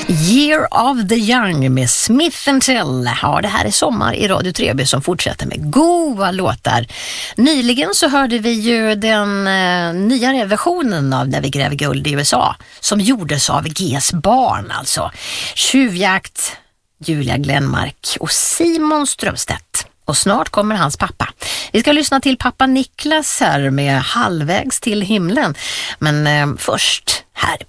Year of the Young med Smith & Tell. Ja, det här är Sommar i Radio Treby som fortsätter med goa låtar. Nyligen så hörde vi ju den nyare versionen av När vi gräver guld i USA som gjordes av Gs barn, alltså Tjuvjakt, Julia Glenmark och Simon Strömstedt. Och snart kommer hans pappa. Vi ska lyssna till pappa Niklas här med Halvvägs till himlen. Men först här